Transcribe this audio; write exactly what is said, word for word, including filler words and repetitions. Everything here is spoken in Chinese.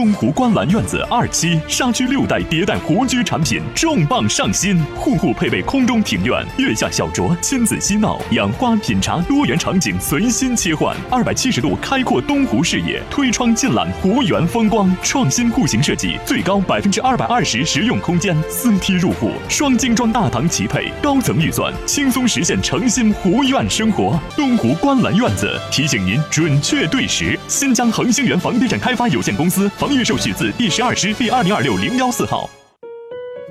东湖观澜院子二期沙区六代迭代湖居产品重磅上新，户户配备空中庭院，月下小酌，亲子嬉闹，养花品茶，多元场景随心切换，二百七十度开阔东湖视野，推窗尽览湖园风光，创新户型设计，最高百分之二百二十实用空间，四梯入户，双精装大堂齐配，高层预算，轻松实现诚心湖苑生活。东湖观澜院子提醒您准确对时。新疆恒星源房地产开发有限公司房预售续字第十二师第二零二六零幺四号。